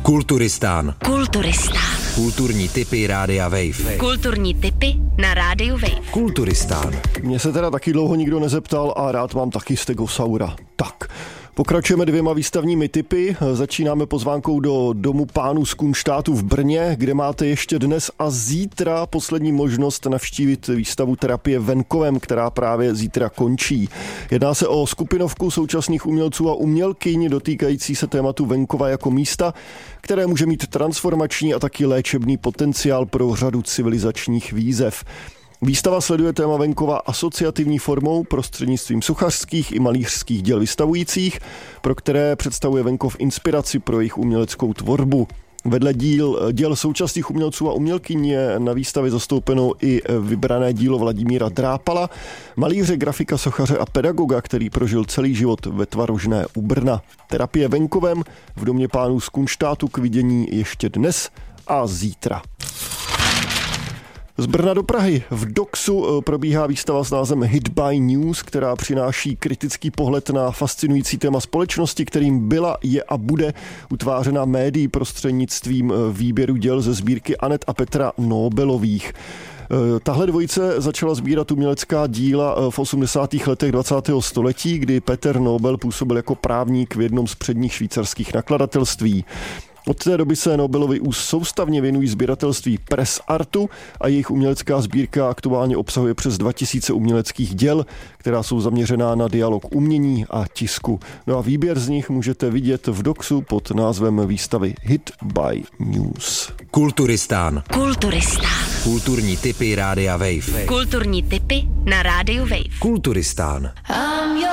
Kulturistán. Kulturní tipy Rádia Wave. Kulturní tipy na Rádiu Wave. Kulturistán. Mě se teda taky dlouho nikdo nezeptal a rád mám taky stegosaura. Tak, pokračujeme 2 výstavními tipy. Začínáme pozvánkou do Domu pánů z Kunštátu v Brně, kde máte ještě dnes a zítra poslední možnost navštívit výstavu Terapie venkovem, která právě zítra končí. Jedná se o skupinovku současných umělců a umělkyň dotýkající se tématu venkova jako místa, které může mít transformační a taky léčebný potenciál pro řadu civilizačních výzev. Výstava sleduje téma venkova asociativní formou prostřednictvím sochařských i malířských děl vystavujících, pro které představuje venkov inspiraci pro jejich uměleckou tvorbu. Vedle děl současných umělců a umělkyň je na výstavě zastoupeno i vybrané dílo Vladimíra Drápala, malíře, grafika, sochaře a pedagoga, který prožil celý život ve Tvarožné u Brna. Terapie venkovem v Domě pánů z Kunštátu k vidění ještě dnes a zítra. Z Brna do Prahy v Doxu probíhá výstava s názvem Hit by News, která přináší kritický pohled na fascinující téma společnosti, kterým byla, je a bude utvářena médií prostřednictvím výběru děl ze sbírky Anet a Petra Nobelových. Tahle dvojice začala sbírat umělecká díla v 80. letech 20. století, kdy Petr Nobel působil jako právník v jednom z předních švýcarských nakladatelství. Od té doby se Nobelovi soustavně věnují sběratelství Press Artu a jejich umělecká sbírka aktuálně obsahuje přes 2000 uměleckých děl, která jsou zaměřená na dialog umění a tisku. No a výběr z nich můžete vidět v Doxu pod názvem výstavy Hit by News. Kulturistán. Kulturní tipy Rádia Wave. Kulturní tipy na Rádiu Wave. Kulturistán.